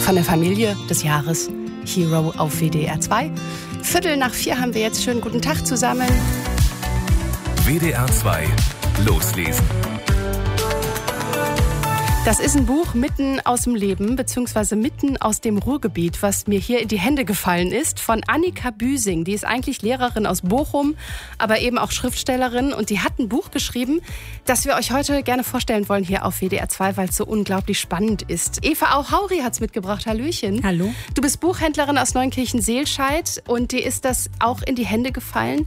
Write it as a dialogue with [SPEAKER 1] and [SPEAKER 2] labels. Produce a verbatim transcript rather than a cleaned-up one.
[SPEAKER 1] von der Familie des Jahres Hero auf W D R zwei. Viertel nach vier haben wir jetzt. Schönen guten Tag zusammen.
[SPEAKER 2] W D R zwei loslesen.
[SPEAKER 1] Das ist ein Buch mitten aus dem Leben, beziehungsweise mitten aus dem Ruhrgebiet, was mir hier in die Hände gefallen ist, von Annika Büsing. Die ist eigentlich Lehrerin aus Bochum, aber eben auch Schriftstellerin. Und die hat ein Buch geschrieben, das wir euch heute gerne vorstellen wollen hier auf W D R zwei, weil es so unglaublich spannend ist. Eva Auhauri hat es mitgebracht. Hallöchen.
[SPEAKER 3] Hallo.
[SPEAKER 1] Du bist Buchhändlerin aus Neunkirchen-Seelscheid und dir ist das auch in die Hände gefallen.